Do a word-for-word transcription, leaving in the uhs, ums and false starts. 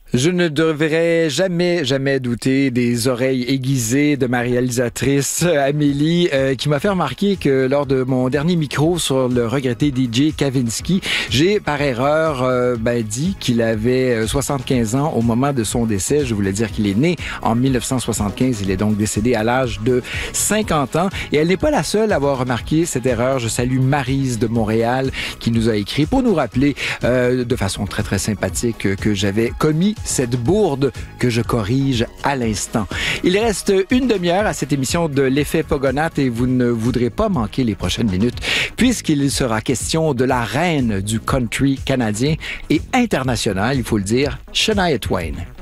Je ne devrais jamais, jamais douter des oreilles aiguisées de ma réalisatrice Amélie, euh, qui m'a fait remarquer que lors de mon dernier micro sur le regretté D J Kavinsky, j'ai par erreur euh, ben, dit qu'il avait soixante-quinze ans au moment de son décès. Je voulais dire qu'il est né en mille neuf cent soixante-quinze. Il est donc décédé à l'âge de cinquante ans. Et elle n'est pas la seule à avoir remarqué cette erreur. Je salue Maryse de Montréal qui nous a écrit pour nous rappeler euh, de façon très, très sympathique que j'avais commis cette bourde que je corrige à l'instant. Il reste une demi-heure à cette émission de l'effet Pogonat et vous ne voudrez pas manquer les prochaines minutes puisqu'il sera question de la reine du country canadien et international, il faut le dire, Shania Twain.